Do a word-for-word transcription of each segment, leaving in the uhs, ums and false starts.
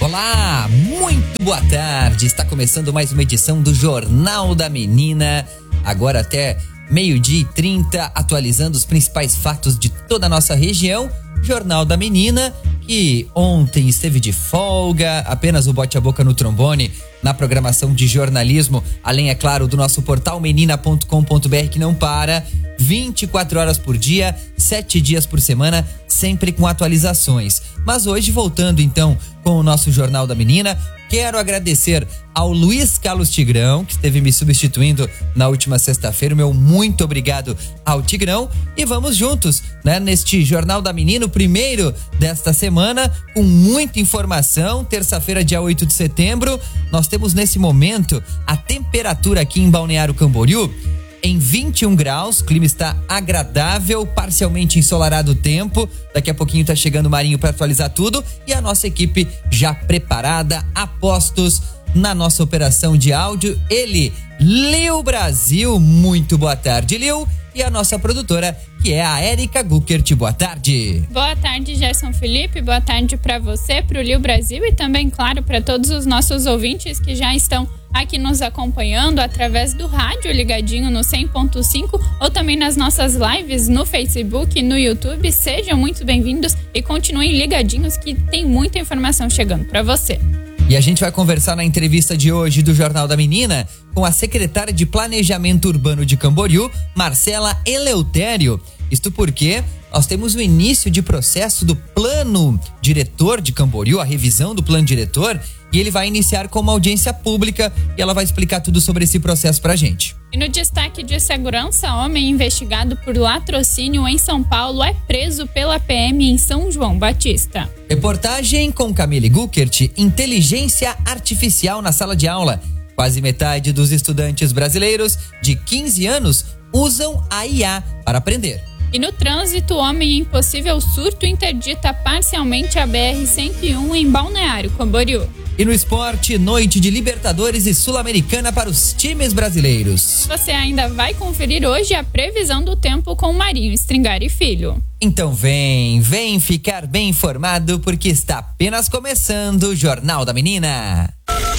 Olá, muito boa tarde. Está começando mais uma edição do Jornal da Menina. Agora até meio-dia e trinta, atualizando os principais fatos de toda a nossa região. Jornal da Menina, que ontem esteve de folga, apenas o bote a boca no trombone na programação de jornalismo, além, é claro, do nosso portal menina ponto com ponto br, que não para, vinte e quatro horas por dia, sete dias por semana, sempre com atualizações. Mas hoje, voltando então com o nosso Jornal da Menina, quero agradecer ao Luiz Carlos Tigrão, que esteve me substituindo na última sexta-feira. Meu muito obrigado ao Tigrão. E vamos juntos, né, neste Jornal da Menina, o primeiro desta semana, com muita informação. Terça-feira, dia oito de setembro, nós temos nesse momento a temperatura aqui em Balneário Camboriú em vinte e um graus, o clima está agradável, parcialmente ensolarado o tempo. Daqui a pouquinho tá chegando o Marinho para atualizar tudo e a nossa equipe já preparada, a postos na nossa operação de áudio. Ele, Lil Brasil, muito boa tarde, Lil. E a nossa produtora, que é a Érica Guckert. Boa tarde. Boa tarde, Gerson Felipe. Boa tarde para você, para o Lil Brasil e também, claro, para todos os nossos ouvintes que já estão aqui nos acompanhando através do rádio ligadinho no cem ponto cinco ou também nas nossas lives no Facebook e no YouTube. Sejam muito bem-vindos e continuem ligadinhos que tem muita informação chegando para você. E a gente vai conversar na entrevista de hoje do Jornal da Menina com a secretária de Planejamento Urbano de Camboriú, Marcela Eleutério. Isto porque nós temos o início de processo do plano diretor de Camboriú, a revisão do plano diretor, e ele vai iniciar com uma audiência pública e ela vai explicar tudo sobre esse processo pra gente. E no destaque de segurança, homem investigado por latrocínio em São Paulo é preso pela P M em São João Batista. Reportagem com Camille Guckert, inteligência artificial na sala de aula. Quase metade dos estudantes brasileiros de quinze anos usam a I A para aprender. E no trânsito, homem em possível surto interdita parcialmente a B R cento e um em Balneário Camboriú. E no esporte, noite de Libertadores e Sul-Americana para os times brasileiros. Você ainda vai conferir hoje a previsão do tempo com Marinho Stringari Filho. Então vem, vem ficar bem informado, porque está apenas começando o Jornal da Menina.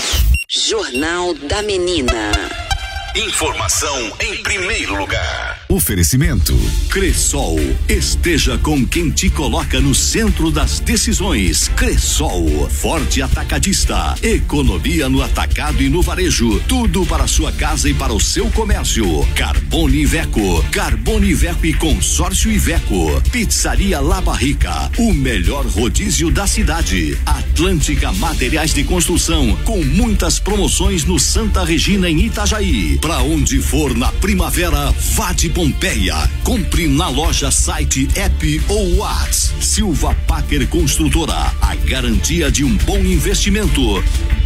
Jornal da Menina. Informação em primeiro lugar. Oferecimento Cressol. Esteja com quem te coloca no centro das decisões. Cressol, forte atacadista. Economia no atacado e no varejo. Tudo para sua casa e para o seu comércio. Carbone Iveco. Carbone Iveco e Consórcio Iveco. Pizzaria La Barrica. O melhor rodízio da cidade. Atlântica Materiais de Construção. Com muitas promoções no Santa Regina em Itajaí. Pra onde for na primavera, vá de Pompeia. Compre na loja, site, app ou Whats. Silva Packer Construtora, a garantia de um bom investimento.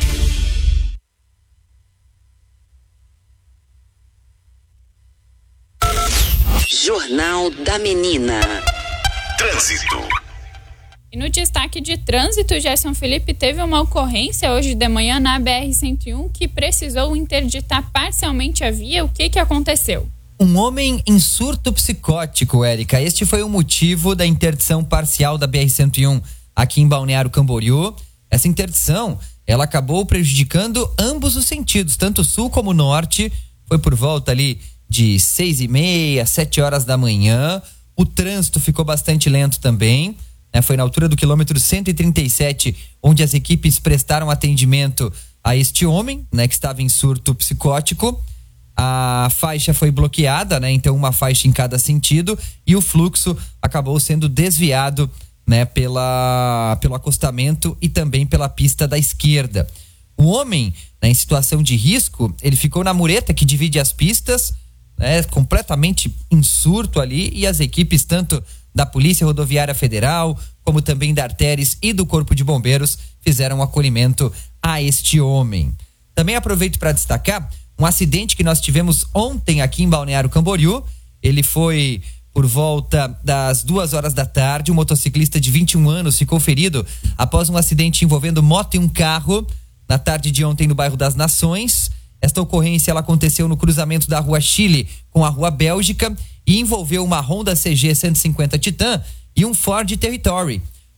Jornal da Menina. Trânsito. E no destaque de trânsito, Gerson Felipe, teve uma ocorrência hoje de manhã na B R cento e um que precisou interditar parcialmente a via. O que que aconteceu? Um homem em surto psicótico, Érica. Este foi o motivo da interdição parcial da B R cento e um aqui em Balneário Camboriú. Essa interdição, ela acabou prejudicando ambos os sentidos, tanto sul como norte. Foi por volta ali de seis e meia, sete horas da manhã. O trânsito ficou bastante lento também. Foi na altura do quilômetro cento e trinta e sete, onde as equipes prestaram atendimento a este homem, né, que estava em surto psicótico. A faixa foi bloqueada, né, então uma faixa em cada sentido, e o fluxo acabou sendo desviado, né, pela, pelo acostamento e também pela pista da esquerda. O homem, né, em situação de risco, ele ficou na mureta que divide as pistas, né, completamente em surto ali, e as equipes tanto da Polícia Rodoviária Federal, como também da Arteres e do Corpo de Bombeiros, fizeram um acolhimento a este homem. Também aproveito para destacar um acidente que nós tivemos ontem aqui em Balneário Camboriú. Ele foi por volta das duas horas da tarde. Um motociclista de vinte e um anos ficou ferido após um acidente envolvendo moto e um carro na tarde de ontem no bairro das Nações. Esta ocorrência ela aconteceu no cruzamento da Rua Chile com a Rua Bélgica e envolveu uma Honda C G cento e cinquenta Titan e um Ford Territory.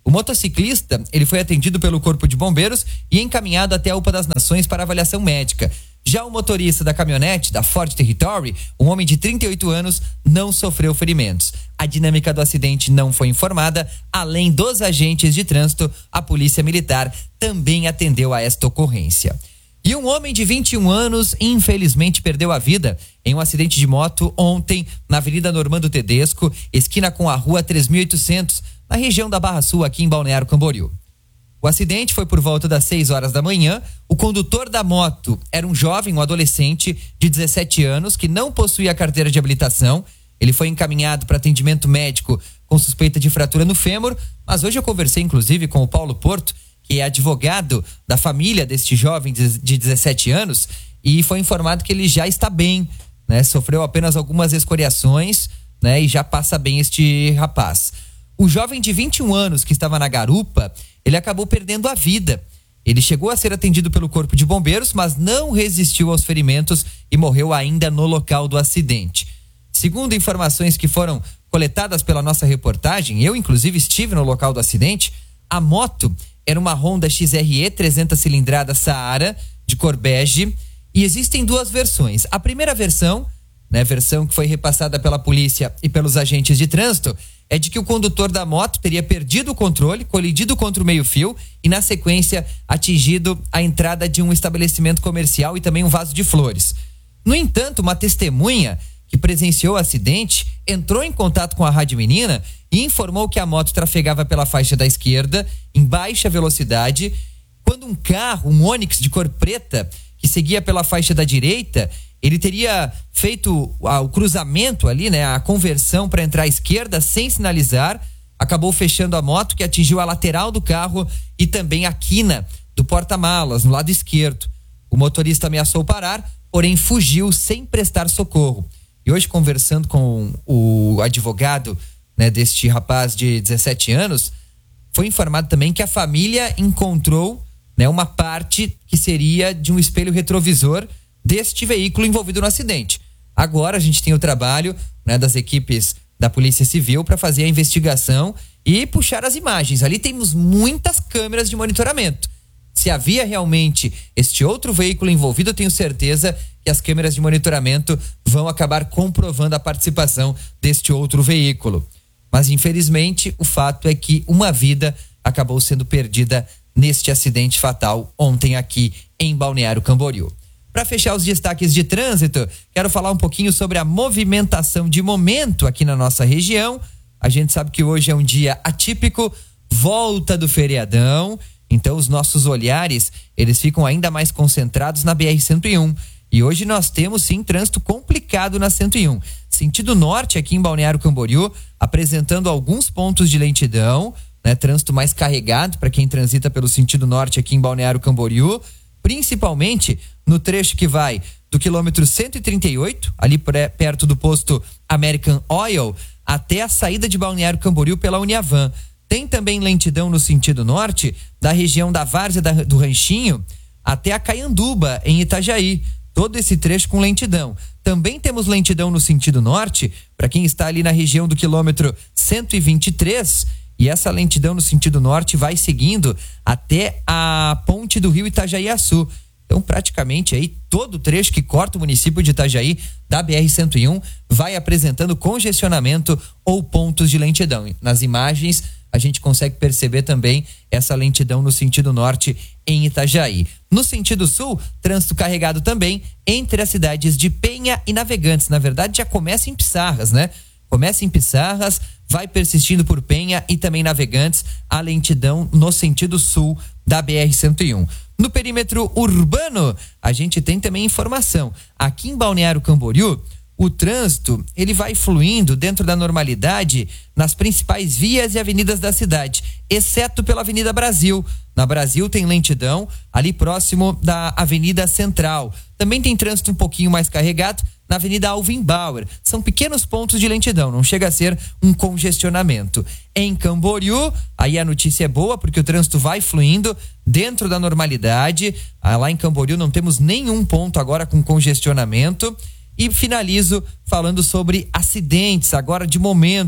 O motociclista, ele foi atendido pelo Corpo de Bombeiros e encaminhado até a U P A das Nações para avaliação médica. Já o motorista da caminhonete, da Ford Territory, um homem de trinta e oito anos, não sofreu ferimentos. A dinâmica do acidente não foi informada. Além dos agentes de trânsito, a Polícia Militar também atendeu a esta ocorrência. E um homem de vinte e um anos, infelizmente, perdeu a vida em um acidente de moto ontem na Avenida Normando Tedesco, esquina com a Rua três mil e oitocentos, na região da Barra Sul, aqui em Balneário Camboriú. O acidente foi por volta das seis horas da manhã. O condutor da moto era um jovem, um adolescente de dezessete anos, que não possuía carteira de habilitação. Ele foi encaminhado para atendimento médico com suspeita de fratura no fêmur, mas hoje eu conversei inclusive com o Paulo Porto, que é advogado da família deste jovem de dezessete anos, e foi informado que ele já está bem, né? Sofreu apenas algumas escoriações, né? E já passa bem este rapaz. O jovem de vinte e um anos que estava na garupa, ele acabou perdendo a vida. Ele chegou a ser atendido pelo Corpo de Bombeiros, mas não resistiu aos ferimentos e morreu ainda no local do acidente. Segundo informações que foram coletadas pela nossa reportagem, eu inclusive estive no local do acidente, a moto era uma Honda X R E trezentas cilindradas Saara, de cor bege, e existem duas versões. A primeira versão, né, versão que foi repassada pela polícia e pelos agentes de trânsito, é de que o condutor da moto teria perdido o controle, colidido contra o meio-fio e, na sequência, atingido a entrada de um estabelecimento comercial e também um vaso de flores. No entanto, uma testemunha que presenciou o acidente entrou em contato com a Rádio Menina e informou que a moto trafegava pela faixa da esquerda, em baixa velocidade, quando um carro, um Onix de cor preta, que seguia pela faixa da direita, ele teria feito o cruzamento ali, né, a conversão para entrar à esquerda sem sinalizar, acabou fechando a moto, que atingiu a lateral do carro e também a quina do porta-malas, no lado esquerdo. O motorista ameaçou parar, porém fugiu sem prestar socorro. E hoje, conversando com o advogado, né, deste rapaz de dezessete anos, foi informado também que a família encontrou, né, uma parte que seria de um espelho retrovisor deste veículo envolvido no acidente. Agora a gente tem o trabalho, né, das equipes da Polícia Civil para fazer a investigação e puxar as imagens. Ali temos muitas câmeras de monitoramento. Se havia realmente este outro veículo envolvido, eu tenho certeza que as câmeras de monitoramento vão acabar comprovando a participação deste outro veículo. Mas infelizmente o fato é que uma vida acabou sendo perdida neste acidente fatal ontem aqui em Balneário Camboriú. Para fechar os destaques de trânsito, quero falar um pouquinho sobre a movimentação de momento aqui na nossa região. A gente sabe que hoje é um dia atípico, volta do feriadão, então os nossos olhares, eles ficam ainda mais concentrados na B R cento e um. E hoje nós temos sim trânsito complicado na cento e um. Sentido norte aqui em Balneário Camboriú, apresentando alguns pontos de lentidão, né? Trânsito mais carregado para quem transita pelo sentido norte aqui em Balneário Camboriú, principalmente no trecho que vai do quilômetro cento e trinta e oito, ali pré, perto do posto American Oil, até a saída de Balneário Camboriú pela Uniavan. Tem também lentidão no sentido norte, da região da Várzea da, do Ranchinho até a Caianduba, em Itajaí. Todo esse trecho com lentidão. Também temos lentidão no sentido norte, para quem está ali na região do quilômetro cento e vinte e três, e essa lentidão no sentido norte vai seguindo até a ponte do rio Itajaí-Açu. Então, praticamente aí todo o trecho que corta o município de Itajaí da B R cento e um vai apresentando congestionamento ou pontos de lentidão. Nas imagens a gente consegue perceber também essa lentidão no sentido norte em Itajaí. No sentido sul, trânsito carregado também entre as cidades de Penha e Navegantes. Na verdade, já começa em Pissarras, né? Começa em Pissarras, vai persistindo por Penha e também Navegantes, a lentidão no sentido sul da B R cento e um. No perímetro urbano, a gente tem também informação. Aqui em Balneário Camboriú, o trânsito, ele vai fluindo dentro da normalidade nas principais vias e avenidas da cidade, exceto pela Avenida Brasil. Na Brasil tem lentidão ali próximo da Avenida Central. Também tem trânsito um pouquinho mais carregado na Avenida Alvin Bauer. São pequenos pontos de lentidão, não chega a ser um congestionamento. Em Camboriú, aí a notícia é boa, porque o trânsito vai fluindo dentro da normalidade. Ah, lá em Camboriú não temos nenhum ponto agora com congestionamento. E finalizo falando sobre acidentes, agora de momento.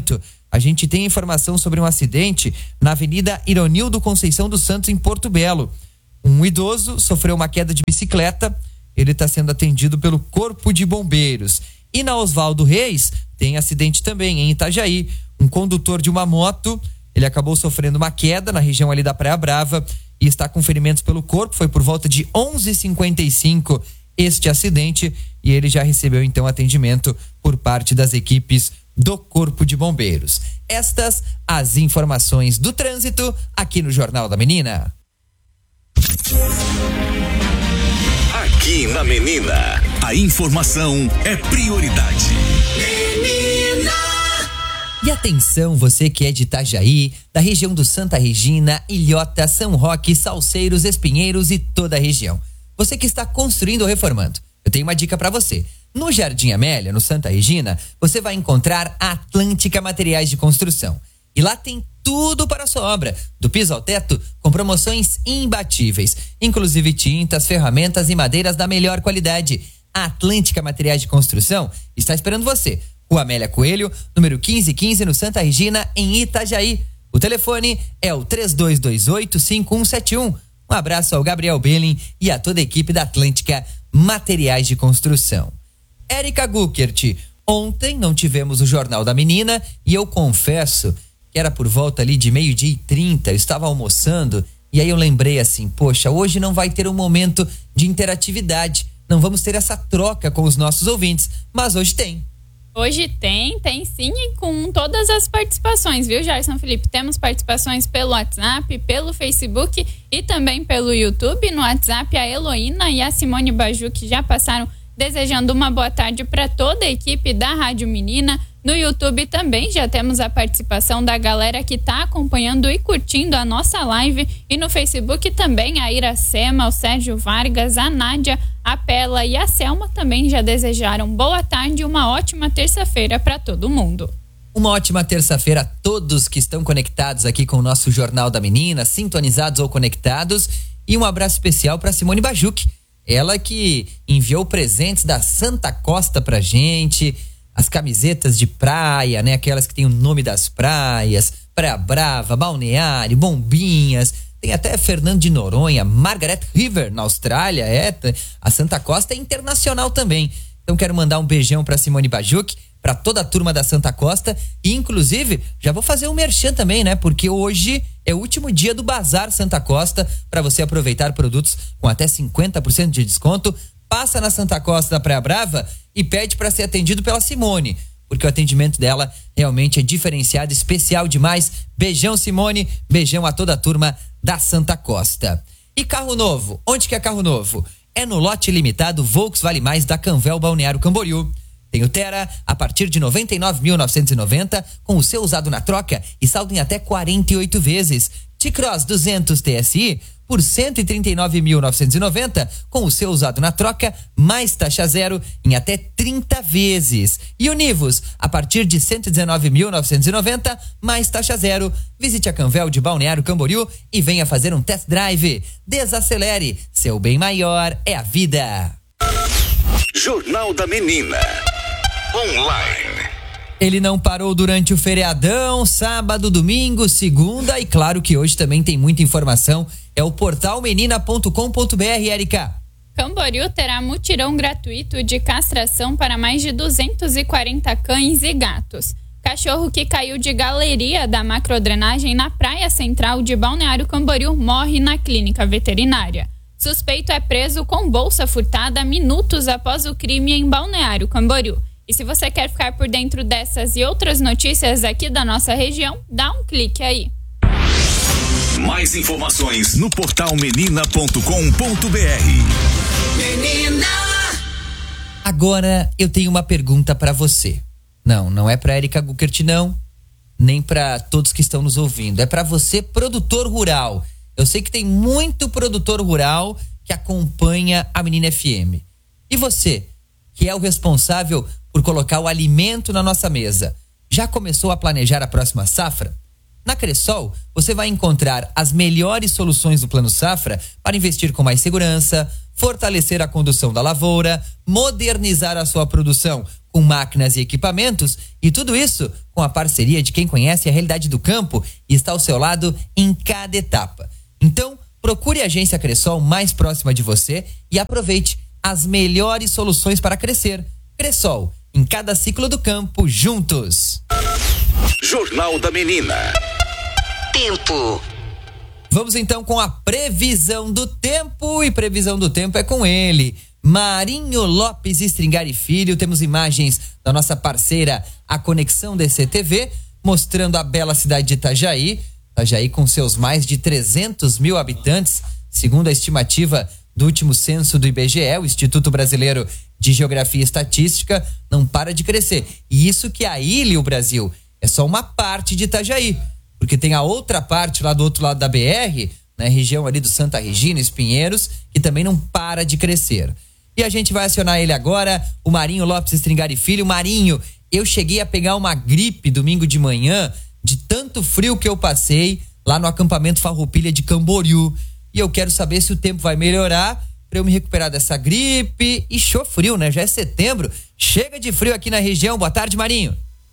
a gente tem informação sobre um acidente na Avenida Ironildo Conceição dos Santos, em Porto Belo. Um idoso sofreu uma queda de bicicleta, ele está sendo atendido pelo Corpo de Bombeiros. E na Oswaldo Reis tem acidente também em Itajaí. Um condutor de uma moto, ele acabou sofrendo uma queda na região ali da Praia Brava e está com ferimentos pelo corpo. Foi por volta de onze e cinquenta e cinco este acidente e ele já recebeu então atendimento por parte das equipes do Corpo de Bombeiros. Estas as informações do trânsito aqui no Jornal da Menina. Aqui na Menina, a informação é prioridade. Menina! E atenção, você que é de Itajaí, da região do Santa Regina, Ilhota, São Roque, Salceiros, Espinheiros e toda a região. Você que está construindo ou reformando, eu tenho uma dica para você. No Jardim Amélia, no Santa Regina, você vai encontrar a Atlântica Materiais de Construção. E lá tem tudo para a sua obra, do piso ao teto, com promoções imbatíveis, inclusive tintas, ferramentas e madeiras da melhor qualidade. A Atlântica Materiais de Construção está esperando você. Rua Amélia Coelho, número quinze quinze, no Santa Regina, em Itajaí. O telefone é o três dois dois oito, cinco um sete um. Um abraço ao Gabriel Belling e a toda a equipe da Atlântica Materiais de Construção. Érica Guckert, ontem não tivemos o Jornal da Menina e eu confesso que era por volta ali de meio-dia e trinta, eu estava almoçando e aí eu lembrei assim, poxa, hoje não vai ter um momento de interatividade, não vamos ter essa troca com os nossos ouvintes, mas hoje tem. Hoje tem, tem sim, e com todas as participações, viu, Gerson Felipe? Temos participações pelo WhatsApp, pelo Facebook e também pelo YouTube. No WhatsApp, a Heloína e a Simone Baju, que já passaram desejando uma boa tarde para toda a equipe da Rádio Menina. No YouTube também já temos a participação da galera que está acompanhando e curtindo a nossa live. E no Facebook também a Iracema, o Sérgio Vargas, a Nádia, a Pela e a Selma também já desejaram boa tarde e uma ótima terça-feira para todo mundo. Uma ótima terça-feira a todos que estão conectados aqui com o nosso Jornal da Menina, sintonizados ou conectados. E um abraço especial para Simone Bajuk, ela que enviou presentes da Santa Costa pra gente, as camisetas de praia, né? Aquelas que tem o nome das praias, Praia Brava, Balneário, Bombinhas, tem até Fernando de Noronha, Margaret River na Austrália, é, a Santa Costa é internacional também. Então quero mandar um beijão pra Simone Bajuk, pra toda a turma da Santa Costa e inclusive já vou fazer um merchan também, né? Porque hoje é o último dia do Bazar Santa Costa para você aproveitar produtos com até cinquenta por cento de desconto. Passa na Santa Costa da Praia Brava e pede para ser atendido pela Simone, porque o atendimento dela realmente é diferenciado, especial demais. Beijão, Simone, beijão a toda a turma da Santa Costa. E carro novo, onde que é carro novo? É no lote limitado Volks Vale Mais da Canvel Balneário Camboriú. Tem o Tera a partir de noventa e nove mil novecentos e noventa, com o seu usado na troca e saldo em até quarenta e oito vezes. T-Cross duzentos T S I por cento e trinta e nove mil novecentos e noventa, com o seu usado na troca, mais taxa zero em até trinta vezes. E o Nivus a partir de cento e dezenove mil novecentos e noventa, mais taxa zero. Visite a Canvel de Balneário Camboriú e venha fazer um test drive. Desacelere, seu bem maior é a vida. Jornal da Menina. Online. Ele não parou durante o feriadão, sábado, domingo, segunda e claro que hoje também tem muita informação. É o portal menina ponto com ponto br, Érica. Camboriú terá mutirão gratuito de castração para mais de duzentos e quarenta cães e gatos. Cachorro que caiu de galeria da macrodrenagem na praia central de Balneário Camboriú morre na clínica veterinária. Suspeito é preso com bolsa furtada minutos após o crime em Balneário Camboriú. E se você quer ficar por dentro dessas e outras notícias aqui da nossa região, dá um clique aí. Mais informações no portal menina ponto com ponto br. Menina! Agora eu tenho uma pergunta pra você. Não, não é pra Érica Guckert não, nem pra todos que estão nos ouvindo. É pra você, produtor rural. Eu sei que tem muito produtor rural que acompanha a Menina F M. E você, que é o responsável por colocar o alimento na nossa mesa, já começou a planejar a próxima safra? Na Cressol, você vai encontrar as melhores soluções do Plano Safra para investir com mais segurança, fortalecer a condução da lavoura, modernizar a sua produção com máquinas e equipamentos, e tudo isso com a parceria de quem conhece a realidade do campo e está ao seu lado em cada etapa. Então, procure a agência Cressol mais próxima de você e aproveite as melhores soluções para crescer. Cressol, em cada ciclo do campo, juntos. Jornal da Menina. Tempo. Vamos então com a previsão do tempo, e previsão do tempo é com ele, Marinho Lopes Stringari Filho. Temos imagens da nossa parceira, a Conexão D C T V, mostrando a bela cidade de Itajaí. Itajaí com seus mais de trezentos mil habitantes, segundo a estimativa do último censo do I B G E, o Instituto Brasileiro de Geografia e Estatística, não para de crescer. E isso que a ilha e o Brasil é só uma parte de Itajaí, porque tem a outra parte lá do outro lado da B R, na região ali do Santa Regina, Espinheiros, que também não para de crescer. E a gente vai acionar ele agora, o Marinho Lopes Stringari Filho. Marinho, eu cheguei a pegar uma gripe domingo de manhã, de tanto frio que eu passei lá no acampamento Farroupilha de Camboriú. E eu quero saber se o tempo vai melhorar para eu me recuperar dessa gripe. E show frio, né? Já é setembro. Chega de frio aqui na região. Boa tarde, Marinho.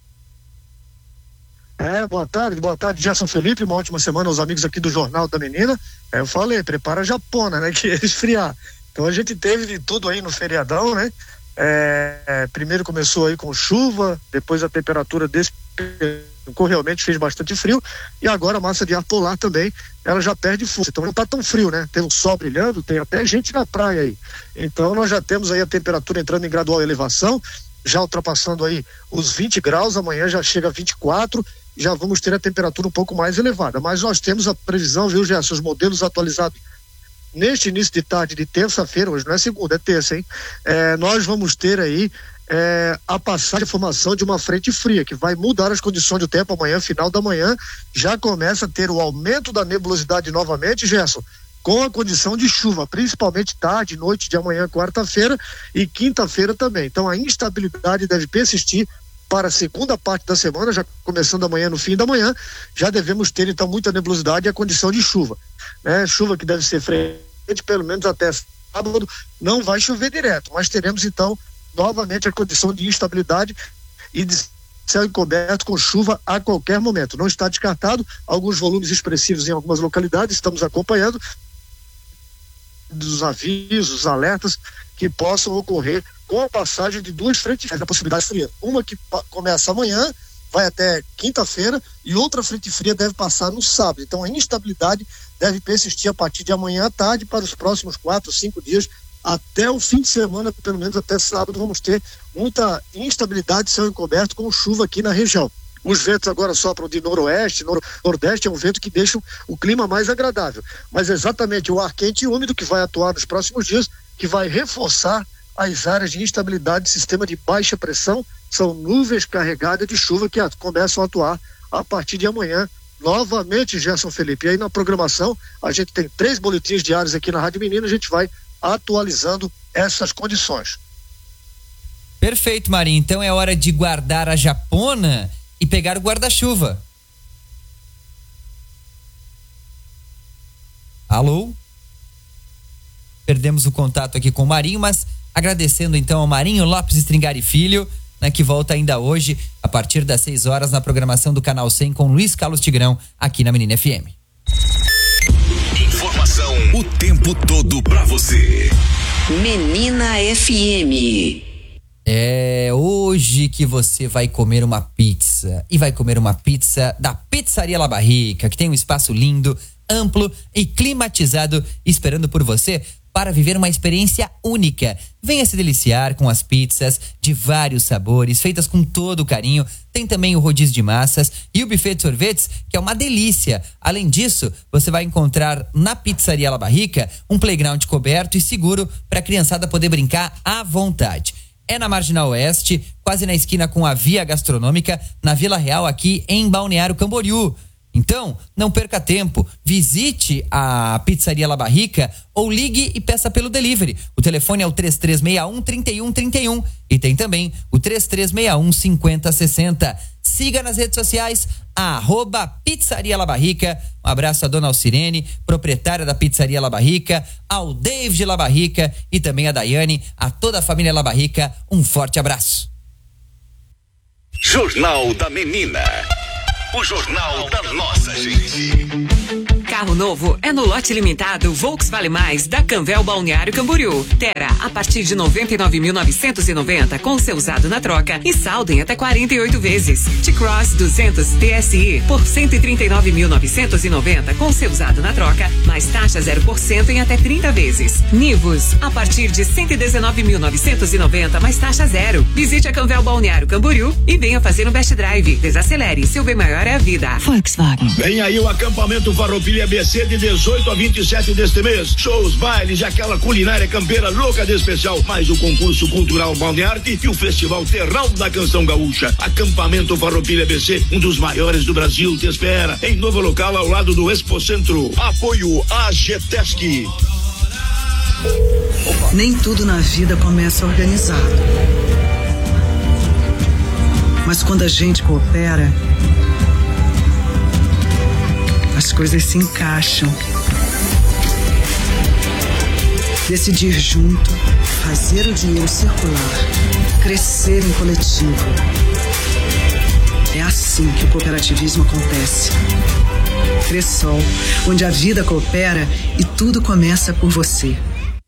É, boa tarde, boa tarde, Gerson Felipe. Uma ótima semana aos amigos aqui do Jornal da Menina. É, eu falei, prepara a japona, né? Que ia esfriar. Então a gente teve de tudo aí no feriadão, né? É, é, primeiro começou aí com chuva, depois a temperatura despencou, realmente fez bastante frio, e agora a massa de ar polar também, ela já perde força. Então não tá tão frio, né? Tem o sol brilhando, tem até gente na praia aí. Então nós já temos aí a temperatura entrando em gradual elevação, já ultrapassando aí os vinte graus, amanhã já chega a vinte e quatro, já vamos ter a temperatura um pouco mais elevada. Mas nós temos a previsão, viu, Gerson, os modelos atualizados neste início de tarde de terça-feira, hoje não é segunda, é terça, hein? É, nós vamos ter aí é, a passagem de formação de uma frente fria, que vai mudar as condições do tempo amanhã, final da manhã, já começa a ter o aumento da nebulosidade novamente, Gerson, com a condição de chuva, principalmente tarde, noite de amanhã, quarta-feira e quinta-feira também. Então a instabilidade deve persistir para a segunda parte da semana, já começando amanhã, no fim da manhã, já devemos ter então muita nebulosidade e a condição de chuva, né? Chuva que deve ser frequente, pelo menos até sábado, não vai chover direto, mas teremos então novamente a condição de instabilidade e de céu encoberto com chuva a qualquer momento. Não está descartado alguns volumes expressivos em algumas localidades, estamos acompanhando dos avisos, alertas que possam ocorrer com a passagem de duas frentes frias, a possibilidade fria. Uma que começa amanhã, vai até quinta-feira, e outra frente fria deve passar no sábado. Então a instabilidade deve persistir a partir de amanhã à tarde para os próximos quatro, cinco dias, até o fim de semana, pelo menos até sábado, vamos ter muita instabilidade, céu encoberto com chuva aqui na região. Os ventos agora sopram de noroeste, nor- nordeste, é um vento que deixa o clima mais agradável. Mas exatamente o ar quente e úmido que vai atuar nos próximos dias, que vai reforçar as áreas de instabilidade do sistema de baixa pressão, são nuvens carregadas de chuva que a, começam a atuar a partir de amanhã, novamente, Gerson Felipe. E aí na programação, a gente tem três boletins diários aqui na Rádio Menina, a gente vai atualizando essas condições. Perfeito, Marinho. Então é hora de guardar a japona e pegar o guarda-chuva. Alô? Perdemos o contato aqui com o Marinho, mas agradecendo então ao Marinho Lopes Stringari Filho, né, que volta ainda hoje a partir das seis horas na programação do Canal cem com Luiz Carlos Tigrão aqui na Menina F M. Informação o tempo todo pra você. Menina F M. É hoje que você vai comer uma pizza, e vai comer uma pizza da Pizzaria La Barrica, que tem um espaço lindo, amplo e climatizado esperando por você para viver uma experiência única. Venha se deliciar com as pizzas de vários sabores, feitas com todo o carinho. Tem também o rodízio de massas e o buffet de sorvetes, que é uma delícia. Além disso, você vai encontrar na Pizzaria La Barrica um playground coberto e seguro para a criançada poder brincar à vontade. É na Marginal Oeste, quase na esquina com a Via Gastronômica, na Vila Real, aqui em Balneário Camboriú. Então, não perca tempo, visite a Pizzaria La Barrica ou ligue e peça pelo delivery. O telefone é o três três seis um, três um três um e tem também o três três seis um, cinco zero seis zero. Siga nas redes sociais, arroba Pizzaria La Barrica. Um abraço à dona Alcirene, proprietária da Pizzaria La Barrica, ao David La Barrica e também a Daiane, a toda a família La Barrica. Um forte abraço. Jornal da Menina. O jornal da nossa gente. Carro novo é no lote limitado Volks Vale Mais da Canvel Balneário Camboriú. Terá a partir de noventa e nove mil novecentos e noventa com seu usado na troca e saldo em até quarenta e oito vezes. T-Cross duzentos T S I por cento e trinta e nove mil novecentos e noventa com seu usado na troca, mais taxa zero por cento em até trinta vezes. Nivus a partir de cento e dezenove mil novecentos e noventa mais taxa zero. Visite a Canvel Balneário Camboriú e venha fazer um best drive. Desacelere, seu bem maior é a vida. Volkswagen. Vem aí o acampamento Farroupilha B C de dezoito a vinte e sete deste mês. Shows, bailes e aquela culinária campeira louca de especial. Mais o concurso cultural Balnearte e o Festival Terral da Canção Gaúcha. Acampamento Farroupilha B C, um dos maiores do Brasil, te espera em novo local ao lado do Expo Centro. Apoio a Getesc. Nem tudo na vida começa organizado. Mas quando a gente coopera, as coisas se encaixam. Decidir junto, fazer o dinheiro circular, crescer em coletivo. É assim que o cooperativismo acontece. Cressol, onde a vida coopera e tudo começa por você.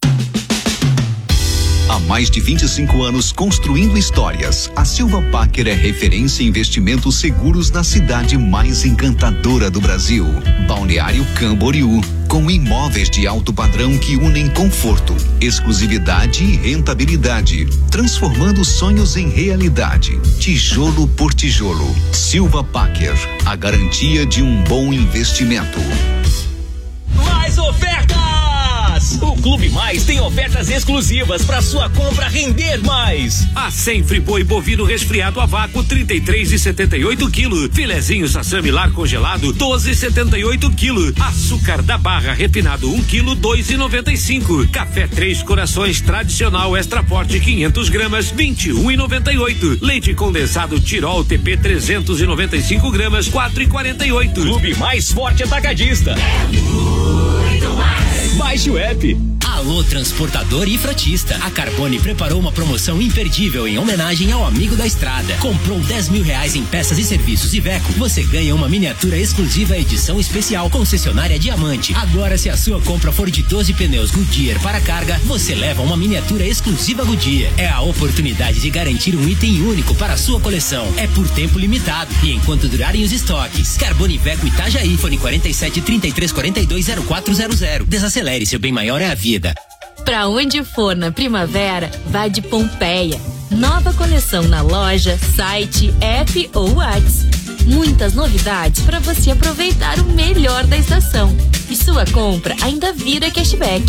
Há mais de vinte e cinco anos construindo histórias, a Silva Packer é referência em investimentos seguros na cidade mais encantadora do Brasil, Balneário Camboriú, com imóveis de alto padrão que unem conforto, exclusividade e rentabilidade, transformando sonhos em realidade, tijolo por tijolo. Silva Packer, a garantia de um bom investimento. Mais ofertas! O Clube Mais tem ofertas exclusivas para sua compra render mais. A Sempre Boi bovino resfriado a vácuo trinta e três e setenta e oito quilo. Filezinho Sassami lar congelado doze e setenta e oito quilo. Açúcar da Barra refinado um quilo dois e noventa e cinco. Café Três Corações tradicional extra forte quinhentos gramas vinte e um e noventa e oito. Leite condensado Tirol T P trezentos e noventa e cinco gramas quatro e quarenta e oito. Clube Mais Forte Atacadista. É muito mais. Baixe o app. Alô, transportador e frotista. A Carbone preparou uma promoção imperdível em homenagem ao amigo da estrada. Comprou dez mil reais em peças e serviços Iveco. Você ganha uma miniatura exclusiva edição especial concessionária Diamante. Agora, se a sua compra for de doze pneus Goodyear para carga, você leva uma miniatura exclusiva Goodyear. É a oportunidade de garantir um item único para a sua coleção. É por tempo limitado e enquanto durarem os estoques. Carbone Iveco Itajaí, fone quarenta e sete, trinta e três, quarenta e dois, zero quatro zero zero. Desacelere, seu bem maior é a vida. Pra onde for na primavera, vá de Pompeia. Nova coleção na loja, site, app ou WhatsApp. Muitas novidades para você aproveitar o melhor da estação. E sua compra ainda vira cashback.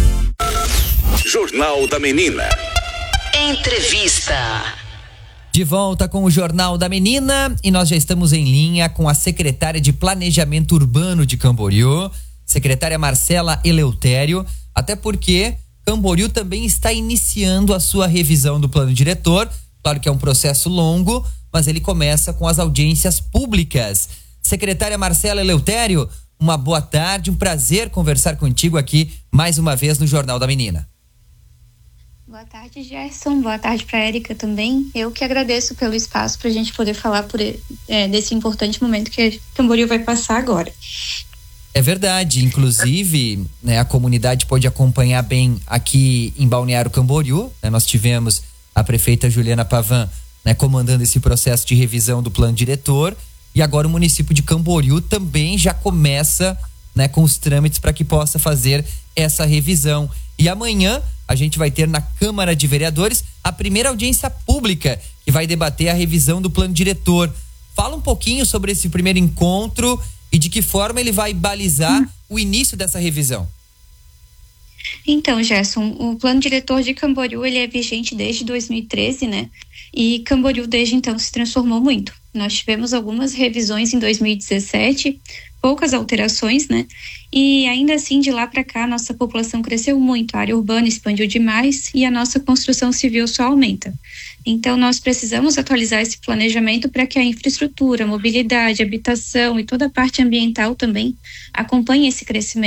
Jornal da Menina. Entrevista. De volta com o Jornal da Menina e nós já estamos em linha com a secretária de Planejamento Urbano de Camboriú, secretária Marcela Eleutério, até porque Camboriú também está iniciando a sua revisão do plano diretor. Claro que é um processo longo, mas ele começa com as audiências públicas. Secretária Marcela Eleutério, uma boa tarde, um prazer conversar contigo aqui mais uma vez no Jornal da Menina. Boa tarde, Gerson. Boa tarde para a Érica também. Eu que agradeço pelo espaço para a gente poder falar por, é, desse importante momento que Camboriú vai passar agora. É verdade, inclusive, né, a comunidade pode acompanhar bem aqui em Balneário Camboriú, né, nós tivemos a prefeita Juliana Pavan, né, comandando esse processo de revisão do plano diretor, e agora o município de Camboriú também já começa, né, com os trâmites para que possa fazer essa revisão. E amanhã a gente vai ter na Câmara de Vereadores a primeira audiência pública que vai debater a revisão do plano diretor. Fala um pouquinho sobre esse primeiro encontro e de que forma ele vai balizar hum. o início dessa revisão. Então, Gerson, o plano diretor de Camboriú, ele é vigente desde dois mil e treze, né? E Camboriú desde então se transformou muito. Nós tivemos algumas revisões em dois mil e dezessete, poucas alterações, né? E ainda assim, de lá para cá, nossa população cresceu muito, a área urbana expandiu demais e a nossa construção civil só aumenta. Então, nós precisamos atualizar esse planejamento para que a infraestrutura, mobilidade, habitação e toda a parte ambiental também acompanhe esse crescimento.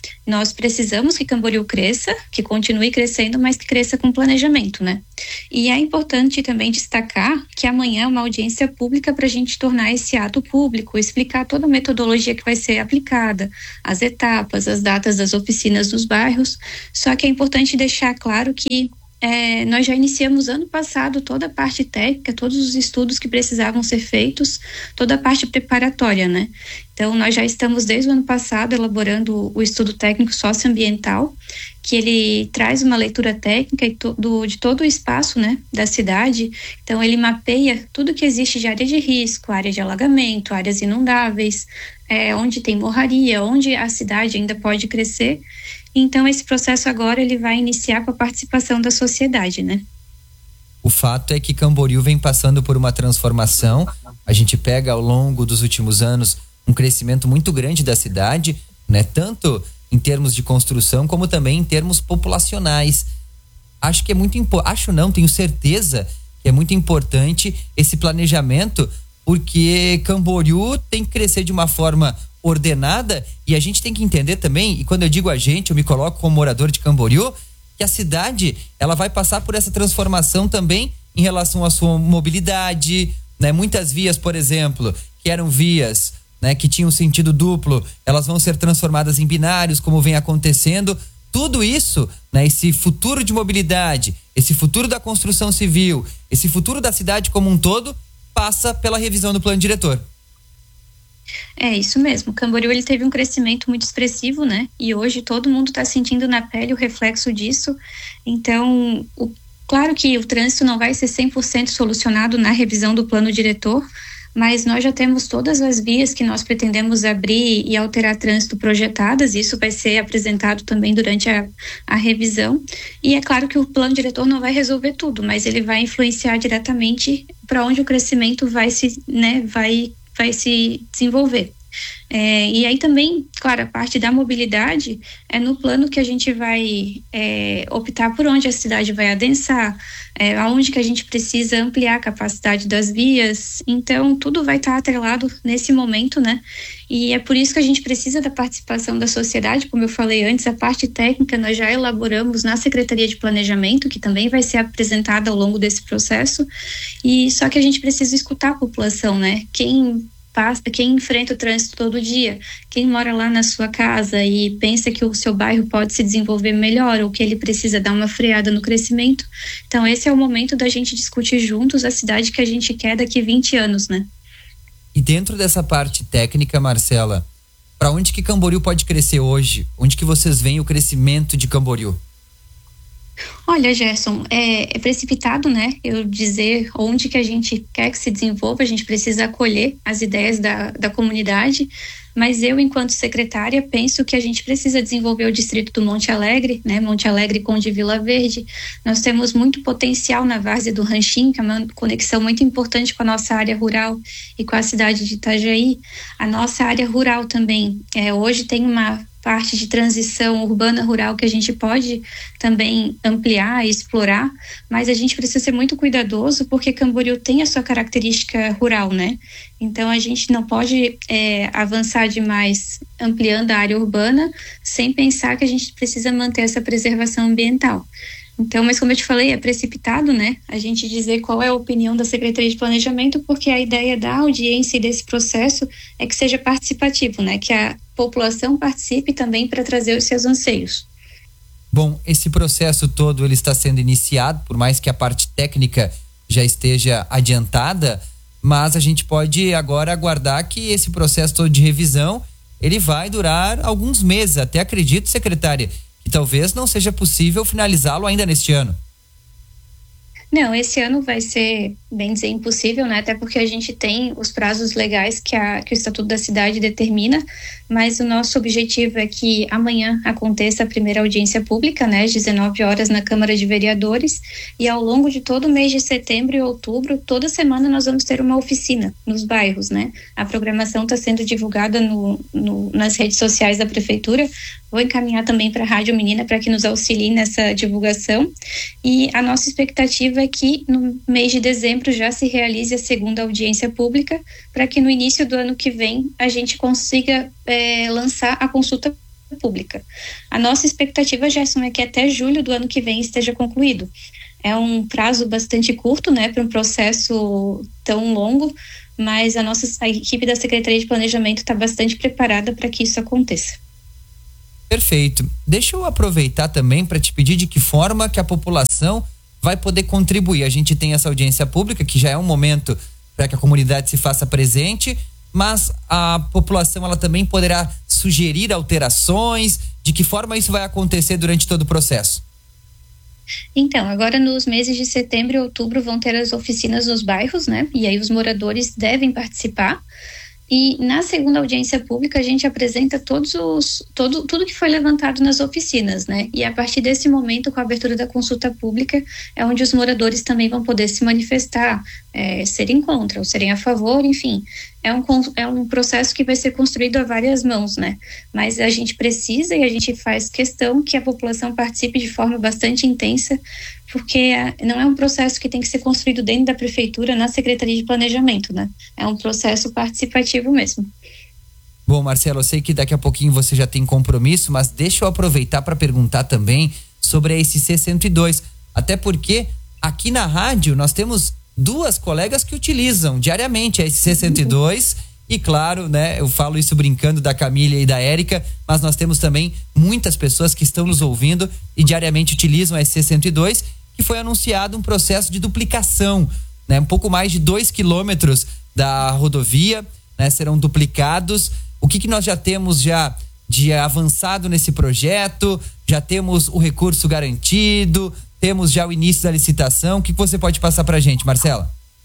Nós precisamos que Camboriú cresça, que continue crescendo, mas que cresça com planejamento, né? E é importante também destacar que amanhã é uma audiência pública para a gente tornar esse ato público, explicar toda a metodologia que vai ser aplicada, as etapas, as datas das oficinas nos bairros. Só que é importante deixar claro que É, nós já iniciamos ano passado toda a parte técnica, todos os estudos que precisavam ser feitos, toda a parte preparatória, né? Então, nós já estamos desde o ano passado elaborando o estudo técnico socioambiental, que ele traz uma leitura técnica do, de todo o espaço, né, da cidade. Então, ele mapeia tudo que existe de área de risco, área de alagamento, áreas inundáveis, é, onde tem morraria, onde a cidade ainda pode crescer. Então, esse processo agora ele vai iniciar com a participação da sociedade, né? O fato é que Camboriú vem passando por uma transformação. A gente pega ao longo dos últimos anos um crescimento muito grande da cidade, né? Tanto em termos de construção como também em termos populacionais. Acho que é muito importante, acho não, tenho certeza que é muito importante esse planejamento, porque Camboriú tem que crescer de uma forma ordenada, e a gente tem que entender também, e quando eu digo a gente, eu me coloco como morador de Camboriú, que a cidade, ela vai passar por essa transformação também em relação à sua mobilidade, né? Muitas vias, por exemplo, que eram vias, né, que tinham sentido duplo, elas vão ser transformadas em binários, como vem acontecendo. Tudo isso, né, esse futuro de mobilidade, esse futuro da construção civil, esse futuro da cidade como um todo, passa pela revisão do plano diretor. É isso mesmo, Camboriú ele teve um crescimento muito expressivo, né? E hoje todo mundo está sentindo na pele o reflexo disso. Então, o, claro que o trânsito não vai ser cem por cento solucionado na revisão do plano diretor, mas nós já temos todas as vias que nós pretendemos abrir e alterar trânsito projetadas. Isso vai ser apresentado também durante a, a revisão. E é claro que o plano diretor não vai resolver tudo, mas ele vai influenciar diretamente para onde o crescimento vai se, né, vai vai se desenvolver. É, e aí também, claro, a parte da mobilidade é no plano que a gente vai é, optar por onde a cidade vai adensar, é, aonde que a gente precisa ampliar a capacidade das vias. Então, tudo vai estar atrelado nesse momento, né? E é por isso que a gente precisa da participação da sociedade. Como eu falei antes, a parte técnica nós já elaboramos na Secretaria de Planejamento, que também vai ser apresentada ao longo desse processo. E só que a gente precisa escutar a população, né? Quem passa, quem enfrenta o trânsito todo dia, quem mora lá na sua casa e pensa que o seu bairro pode se desenvolver melhor ou que ele precisa dar uma freada no crescimento. Então, esse é o momento da gente discutir juntos a cidade que a gente quer daqui a vinte anos, né? E dentro dessa parte técnica, Marcela, para onde que Camboriú pode crescer hoje? Onde que vocês veem o crescimento de Camboriú? Olha, Gerson, é, é precipitado, né, eu dizer onde que a gente quer que se desenvolva. A gente precisa acolher as ideias da, da comunidade, mas eu, enquanto secretária, penso que a gente precisa desenvolver o distrito do Monte Alegre, né, Monte Alegre com de Vila Verde. Nós temos muito potencial na várzea do Ranchinho, que é uma conexão muito importante com a nossa área rural e com a cidade de Itajaí. A nossa área rural também, é, hoje tem uma parte de transição urbana-rural que a gente pode também ampliar e explorar, mas a gente precisa ser muito cuidadoso porque Camboriú tem a sua característica rural, né? Então a gente não pode é, avançar demais ampliando a área urbana sem pensar que a gente precisa manter essa preservação ambiental. Então, mas como eu te falei, é precipitado, né, a gente dizer qual é a opinião da Secretaria de Planejamento, porque a ideia da audiência e desse processo é que seja participativo, né, que a população participe também para trazer os seus anseios. Bom, esse processo todo ele está sendo iniciado, por mais que a parte técnica já esteja adiantada, mas a gente pode agora aguardar que esse processo todo de revisão, ele vai durar alguns meses, até acredito, secretária, que talvez não seja possível finalizá-lo ainda neste ano. Não, esse ano vai ser, bem dizer, impossível, né? Até porque a gente tem os prazos legais que, a, que o Estatuto da Cidade determina, mas o nosso objetivo é que amanhã aconteça a primeira audiência pública, né? Às dezenove horas na Câmara de Vereadores, e ao longo de todo o mês de setembro e outubro, toda semana nós vamos ter uma oficina nos bairros, né? A programação está sendo divulgada no, no, nas redes sociais da Prefeitura. Vou encaminhar também para a Rádio Menina para que nos auxilie nessa divulgação, e a nossa expectativa é que no mês de dezembro já se realize a segunda audiência pública, para que no início do ano que vem a gente consiga é, lançar a consulta pública. A nossa expectativa, Gerson, é que até julho do ano que vem esteja concluído. É um prazo bastante curto, né, para um processo tão longo, mas a nossa a equipe da Secretaria de Planejamento está bastante preparada para que isso aconteça. Perfeito. Deixa eu aproveitar também para te pedir de que forma que a população vai poder contribuir. A gente tem essa audiência pública, que já é um momento para que a comunidade se faça presente, mas a população ela também poderá sugerir alterações. De que forma isso vai acontecer durante todo o processo? Então, agora nos meses de setembro e outubro vão ter as oficinas nos bairros, né? E aí os moradores devem participar. E na segunda audiência pública a gente apresenta todos os, todo, tudo que foi levantado nas oficinas, né? E a partir desse momento, com a abertura da consulta pública, é onde os moradores também vão poder se manifestar, é, serem contra ou serem a favor, enfim. É um, é um processo que vai ser construído a várias mãos, né? Mas a gente precisa e a gente faz questão que a população participe de forma bastante intensa, porque não é um processo que tem que ser construído dentro da prefeitura, na Secretaria de Planejamento, né? É um processo participativo mesmo. Bom, Marcelo, eu sei que daqui a pouquinho você já tem compromisso, mas deixa eu aproveitar para perguntar também sobre a S C cento e dois, até porque aqui na rádio nós temos duas colegas que utilizam diariamente a S C cento e dois e claro, né, eu falo isso brincando da Camila e da Érica, mas nós temos também muitas pessoas que estão nos ouvindo e diariamente utilizam a S C cento e dois, que foi anunciado um processo de duplicação, né, um pouco mais de dois quilômetros da rodovia, né, serão duplicados. O que que nós já temos já de avançado nesse projeto? Já temos o recurso garantido? Temos já o início da licitação? O que que você pode passar pra gente, Marcela?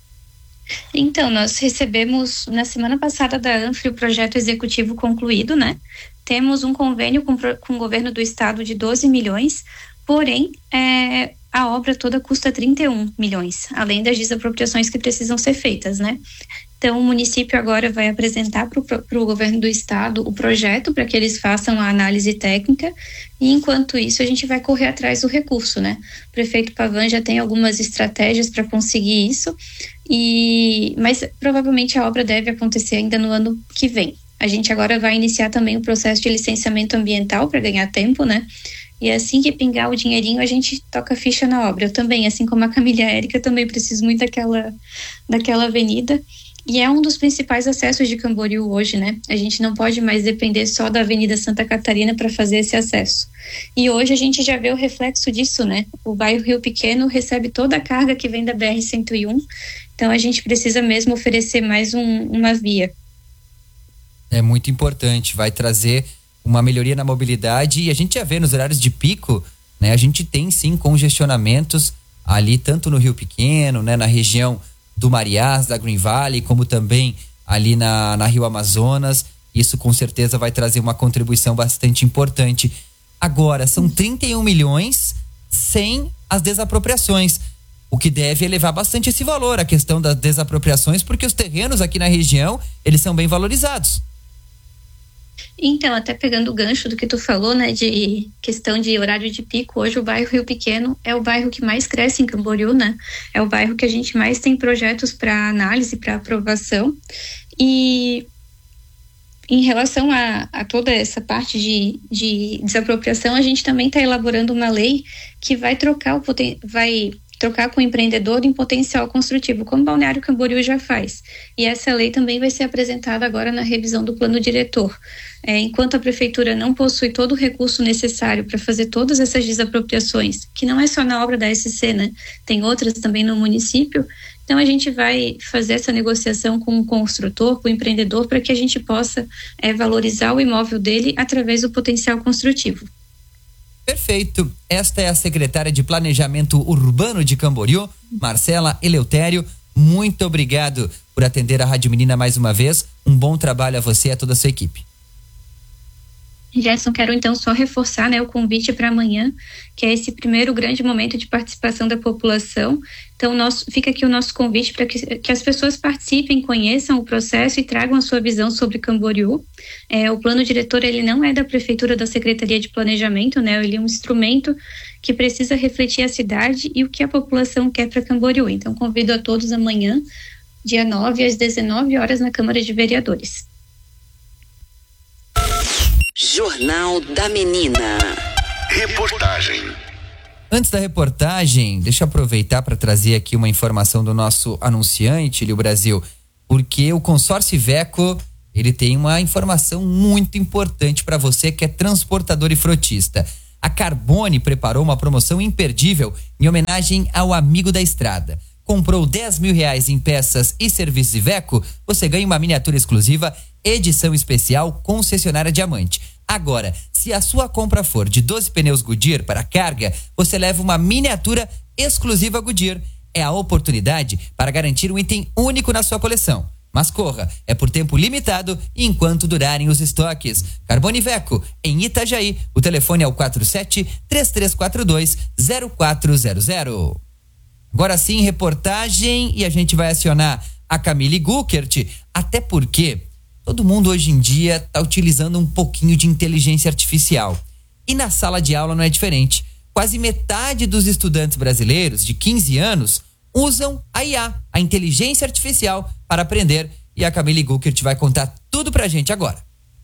Então, nós recebemos na semana passada da ANFRE o projeto executivo concluído, né? Temos um convênio com, com o governo do estado de doze milhões, porém, é, a obra toda custa trinta e um milhões, além das desapropriações que precisam ser feitas, né? Então, o município agora vai apresentar para o governo do estado o projeto para que eles façam a análise técnica e, enquanto isso, a gente vai correr atrás do recurso, né? O prefeito Pavan já tem algumas estratégias para conseguir isso, e mas provavelmente a obra deve acontecer ainda no ano que vem. A gente agora vai iniciar também o processo de licenciamento ambiental para ganhar tempo, né? E assim que pingar o dinheirinho, a gente toca ficha na obra. Eu também, assim como a Camila e a Érica, também preciso muito daquela, daquela avenida. E é um dos principais acessos de Camboriú hoje, né? A gente não pode mais depender só da Avenida Santa Catarina para fazer esse acesso. E hoje a gente já vê o reflexo disso, né? O bairro Rio Pequeno recebe toda a carga que vem da B R cento e um, então a gente precisa mesmo oferecer mais um, uma via. É muito importante, vai trazer uma melhoria na mobilidade e a gente já vê nos horários de pico, né? A gente tem sim congestionamentos ali, tanto no Rio Pequeno, né? Na região do Mariás, da Green Valley, como também ali na, na Rio Amazonas. Isso com certeza vai trazer uma contribuição bastante importante. Agora, são trinta e um milhões sem as desapropriações, o que deve elevar bastante esse valor, a questão das desapropriações, porque os terrenos aqui na região, eles são bem valorizados. Então, até pegando o gancho do que tu falou, né, de questão de horário de pico, hoje o bairro Rio Pequeno é o bairro que mais cresce em Camboriú, né, é o bairro que a gente mais tem projetos para análise, para aprovação, e em relação a, a toda essa parte de, de desapropriação, a gente também está elaborando uma lei que vai trocar o poten- vai trocar com o empreendedor em potencial construtivo, como Balneário Camboriú já faz. E essa lei também vai ser apresentada agora na revisão do plano diretor. É, enquanto a prefeitura não possui todo o recurso necessário para fazer todas essas desapropriações, que não é só na obra da S C, né? Tem outras também no município. Então a gente vai fazer essa negociação com o construtor, com o empreendedor, para que a gente possa é, valorizar o imóvel dele através do potencial construtivo. Perfeito. Esta é a secretária de Planejamento Urbano de Camboriú, Marcela Eleutério. Muito obrigado por atender a Rádio Menina mais uma vez. Um bom trabalho a você e a toda a sua equipe. Gerson, quero então só reforçar, né, o convite para amanhã, que é esse primeiro grande momento de participação da população. Então, nosso, fica aqui o nosso convite para que, que as pessoas participem, conheçam o processo e tragam a sua visão sobre Camboriú. É, o plano diretor, ele não é da Prefeitura, da Secretaria de Planejamento, né, ele é um instrumento que precisa refletir a cidade e o que a população quer para Camboriú. Então, convido a todos amanhã, dia nove, às dezenove horas, na Câmara de Vereadores. Jornal da Menina. Reportagem. Antes da reportagem, deixa eu aproveitar para trazer aqui uma informação do nosso anunciante, Lío Brasil, porque o consórcio Iveco, ele tem uma informação muito importante para você que é transportador e frotista. A Carbone preparou uma promoção imperdível em homenagem ao amigo da estrada. Comprou dez mil reais em peças e serviços Iveco, você ganha uma miniatura exclusiva, edição especial, concessionária Diamante. Agora, se a sua compra for de doze pneus Goodyear para carga, você leva uma miniatura exclusiva Goodyear. É a oportunidade para garantir um item único na sua coleção. Mas corra, é por tempo limitado e enquanto durarem os estoques. Carbone Iveco, em Itajaí. O telefone é o quatro sete, três três quatro dois, zero quatro zero zero. Agora sim, reportagem, e a gente vai acionar a Camille Guckert, até porque todo mundo hoje em dia está utilizando um pouquinho de inteligência artificial. E na sala de aula não é diferente. Quase metade dos estudantes brasileiros de quinze anos usam a I A, a inteligência artificial, para aprender. E a Camille Guckert vai contar tudo pra gente agora.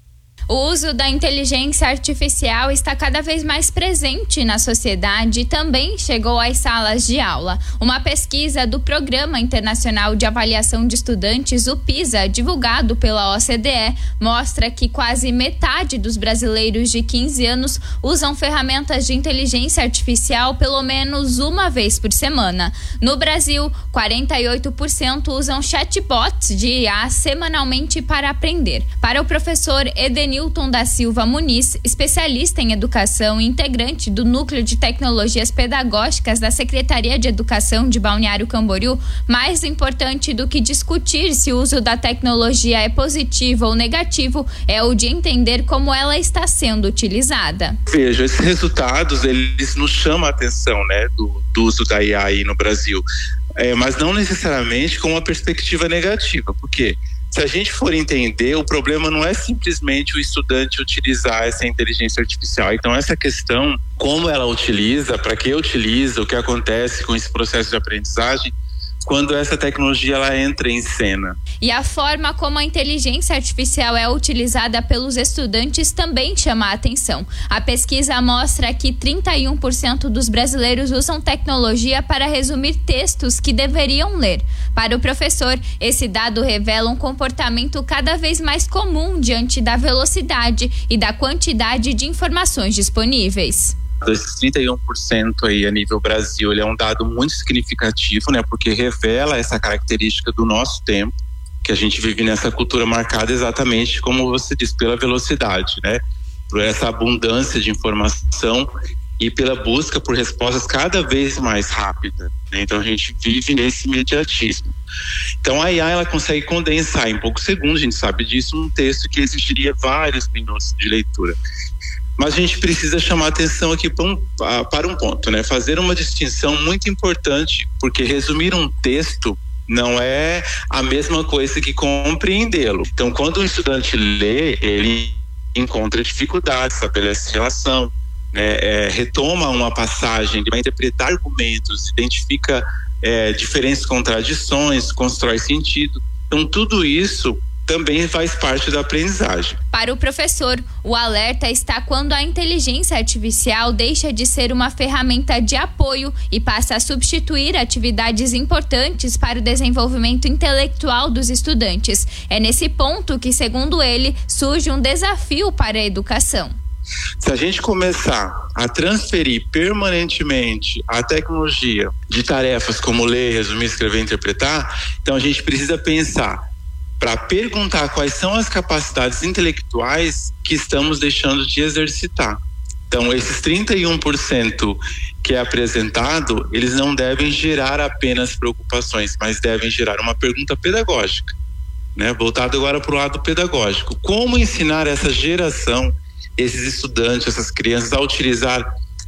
O uso da inteligência artificial está cada vez mais presente na sociedade e também chegou às salas de aula. Uma pesquisa do Programa Internacional de Avaliação de Estudantes, o PISA, divulgado pela O C D E, mostra que quase metade dos brasileiros de quinze anos usam ferramentas de inteligência artificial pelo menos uma vez por semana. No Brasil, quarenta e oito por cento usam chatbots de I A semanalmente para aprender. Para o professor Edenilton da Silva Muniz, especialista em educação e integrante do Núcleo de Tecnologias Pedagógicas da Secretaria de Educação de Balneário Camboriú, mais importante do que discutir se o uso da tecnologia é positivo ou negativo é o de entender como ela está sendo utilizada. Veja, esses resultados, eles nos chamam a atenção, né, do, do uso da I A aí no Brasil, é, mas não necessariamente com uma perspectiva negativa, porque se a gente for entender, o problema não é simplesmente o estudante utilizar essa inteligência artificial. Então, essa questão, como ela utiliza, para que utiliza, o que acontece com esse processo de aprendizagem, quando essa tecnologia ela entra em cena. E a forma como a inteligência artificial é utilizada pelos estudantes também chama a atenção. A pesquisa mostra que trinta e um por cento dos brasileiros usam tecnologia para resumir textos que deveriam ler. Para o professor, esse dado revela um comportamento cada vez mais comum diante da velocidade e da quantidade de informações disponíveis. Esses trinta e um por cento aí a nível Brasil, ele é um dado muito significativo, né? Porque revela essa característica do nosso tempo, que a gente vive nessa cultura marcada exatamente, como você disse, pela velocidade, né? Por essa abundância de informação e pela busca por respostas cada vez mais rápidas, né? Então a gente vive nesse imediatismo. Então a I A, ela consegue condensar em poucos segundos, a gente sabe disso, um texto que exigiria vários minutos de leitura. Mas a gente precisa chamar atenção aqui para um, para um ponto, né? Fazer uma distinção muito importante, porque resumir um texto não é a mesma coisa que compreendê-lo. Então, quando o estudante lê, ele encontra dificuldades, estabelece relação, né? É, retoma uma passagem, ele vai interpretar argumentos, identifica é, diferentes contradições, constrói sentido. Então, tudo isso também faz parte da aprendizagem. Para o professor, o alerta está quando a inteligência artificial deixa de ser uma ferramenta de apoio e passa a substituir atividades importantes para o desenvolvimento intelectual dos estudantes. É nesse ponto que, segundo ele, surge um desafio para a educação. Se a gente começar a transferir permanentemente a tecnologia de tarefas como ler, resumir, escrever, interpretar, então a gente precisa pensar para perguntar quais são as capacidades intelectuais que estamos deixando de exercitar. Então, esses trinta e um por cento que é apresentado, eles não devem gerar apenas preocupações, mas devem gerar uma pergunta pedagógica, né? Voltado agora para o lado pedagógico. Como ensinar essa geração, esses estudantes, essas crianças, a utilizar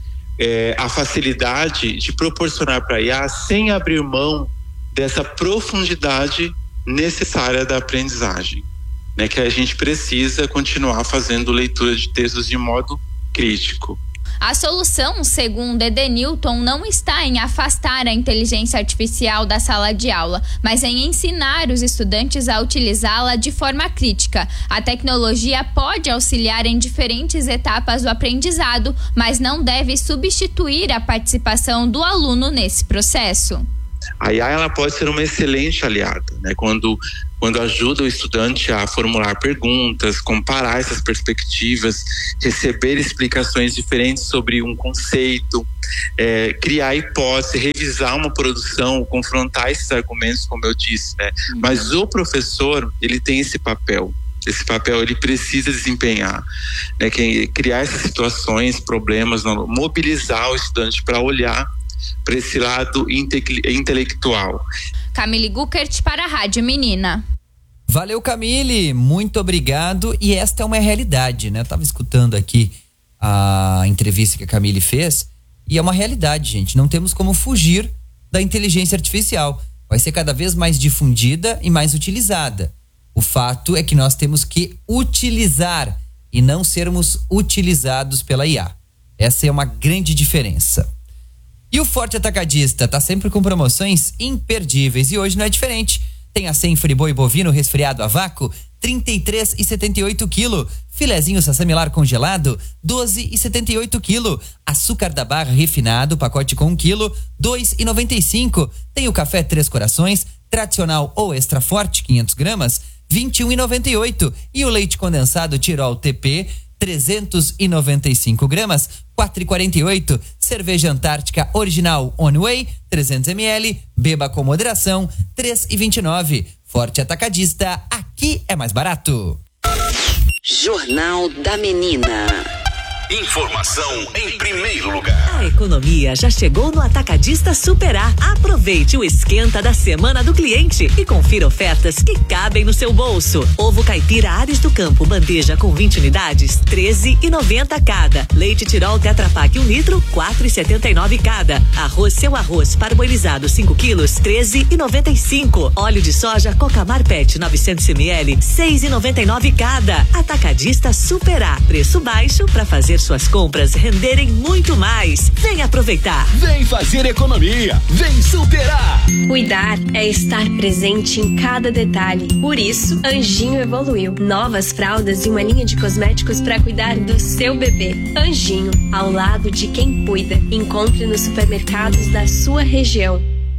é, a facilidade de proporcionar para a I A sem abrir mão dessa profundidade necessária da aprendizagem, né? Que a gente precisa continuar fazendo leitura de textos de modo crítico. A solução, segundo Edenilton, não está em afastar a inteligência artificial da sala de aula, mas em ensinar os estudantes a utilizá-la de forma crítica. A tecnologia pode auxiliar em diferentes etapas do aprendizado, mas não deve substituir a participação do aluno nesse processo. A I A ela pode ser uma excelente aliada, né? Quando, quando ajuda o estudante a formular perguntas, comparar essas perspectivas, receber explicações diferentes sobre um conceito, é, criar hipótese, revisar uma produção, confrontar esses argumentos, como eu disse, né? Uhum. Mas o professor, ele tem esse papel. Esse papel ele precisa desempenhar, né? Que, criar essas situações, problemas, mobilizar o estudante para olhar para esse lado inte- intelectual. Camille Guckert para a Rádio Menina. Valeu, Camille, muito obrigado. E esta é uma realidade, né? Eu tava escutando aqui a entrevista que a Camille fez e é uma realidade, gente. Não temos como fugir da inteligência artificial. Vai ser cada vez mais difundida e mais utilizada. O fato é que nós temos que utilizar e não sermos utilizados pela I A. Essa é uma grande diferença. E o Forte Atacadista tá sempre com promoções imperdíveis e hoje não é diferente. Tem a Senfri boi bovino resfriado a vácuo, trinta e três reais e setenta e oito quilo. Filezinho sassamilar congelado, doze reais e setenta e oito quilo. Açúcar da barra refinado, pacote com um quilo, dois reais e noventa e cinco. Tem o café Três Corações, tradicional ou extra forte, quinhentos gramas, vinte e um reais e noventa e oito. E o leite condensado Tirol T P, trezentos e noventa e cinco gramas, quatro reais e quarenta e oito. Cerveja Antártica Original On Way, trezentos mililitros, beba com moderação, três reais e vinte e nove. Forte Atacadista, aqui é mais barato. Jornal da Menina. Informação em primeiro lugar. A economia já chegou no Atacadista Superar. Aproveite o esquenta da semana do cliente e confira ofertas que cabem no seu bolso. Ovo caipira Ares do Campo, bandeja com vinte unidades, treze reais e noventa cada. Leite Tirol Tetra Pak um litro, quatro reais e setenta e nove cada. Arroz Seu Arroz parboilizado cinco quilos, treze reais e noventa e cinco. Óleo de soja Cocamar Pet novecentos mililitros, seis reais e noventa e nove cada. Atacadista Superar. Preço baixo para fazer suas compras renderem muito mais. Vem aproveitar. Vem fazer economia. Vem superar. Cuidar é estar presente em cada detalhe. Por isso, Anjinho evoluiu. Novas fraldas e uma linha de cosméticos para cuidar do seu bebê. Anjinho, ao lado de quem cuida. Encontre nos supermercados da sua região.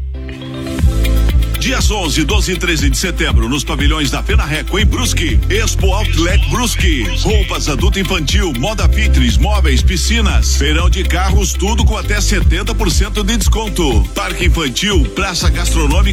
Dias onze, doze e treze de setembro, nos pavilhões da Fenareco em Brusque. Expo Outlet Brusque. Roupas adulto infantil, moda fitness, móveis, piscinas, feirão de carros, tudo com até setenta por cento de desconto. Parque infantil, praça gastronômica